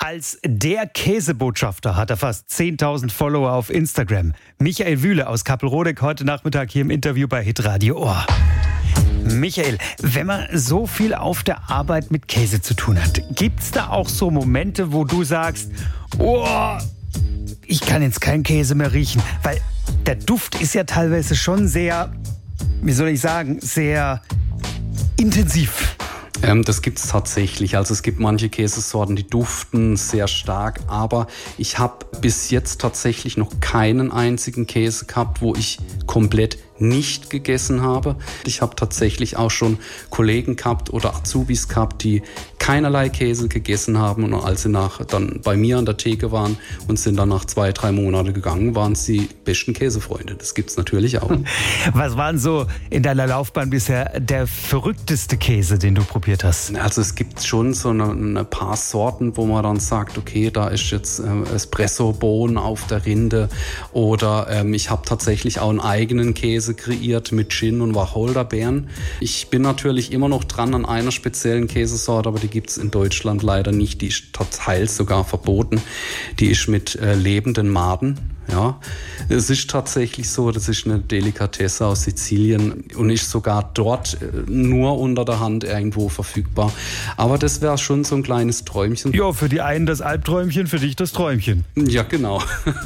Als der Käsebotschafter hat er fast 10.000 Follower auf Instagram. Michael Wühle aus Kappelrodeck heute Nachmittag hier im Interview bei Hitradio Ohr. Michael, wenn man so viel auf der Arbeit mit Käse zu tun hat, gibt's da auch so Momente, wo du sagst, oh, ich kann jetzt keinen Käse mehr riechen? Weil der Duft ist ja teilweise schon sehr, wie soll ich sagen, sehr intensiv. Das gibt es tatsächlich. Also es gibt manche Käsesorten, die duften sehr stark, aber ich habe bis jetzt tatsächlich noch keinen einzigen Käse gehabt, wo ich komplett nicht gegessen habe. Ich habe tatsächlich auch schon Kollegen gehabt oder Azubis gehabt, die keinerlei Käse gegessen haben, und als sie dann bei mir an der Theke waren und sind dann nach 2-3 Monaten gegangen, waren sie besten Käsefreunde. Das gibt's natürlich auch. Was waren so in deiner Laufbahn bisher der verrückteste Käse, den du probiert hast? Also es gibt schon so eine paar Sorten, wo man dann sagt, okay, da ist jetzt Espresso-Bohnen auf der Rinde, oder ich habe tatsächlich auch einen eigenen Käse kreiert mit Gin und Wacholderbeeren. Ich bin natürlich immer noch dran an einer speziellen Käsesorte, aber die gibt es in Deutschland leider nicht. Die ist teils sogar verboten. Die ist mit lebenden Maden. Ja, es ist tatsächlich so, das ist eine Delikatesse aus Sizilien und ist sogar dort nur unter der Hand irgendwo verfügbar. Aber das wäre schon so ein kleines Träumchen. Ja, für die einen das Albträumchen, für dich das Träumchen. Ja, genau.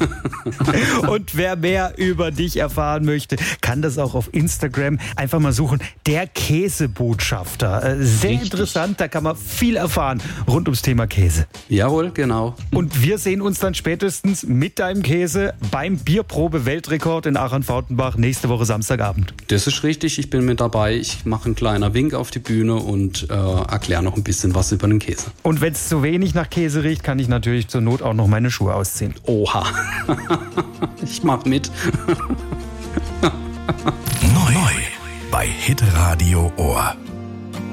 Und wer mehr über dich erfahren möchte, kann das auch auf Instagram einfach mal suchen. Der Käsebotschafter. Sehr Richtig. Interessant, da kann man viel erfahren rund ums Thema Käse. Jawohl, genau. Und wir sehen uns dann spätestens mit deinem Käse beim Bierprobe-Weltrekord in Aachen-Fautenbach nächste Woche Samstagabend. Das ist richtig, ich bin mit dabei. Ich mache einen kleinen Wink auf die Bühne und erkläre noch ein bisschen was über den Käse. Und wenn es zu wenig nach Käse riecht, kann ich natürlich zur Not auch noch meine Schuhe ausziehen. Oha, ich mach mit. Neu bei Hitradio Ohr.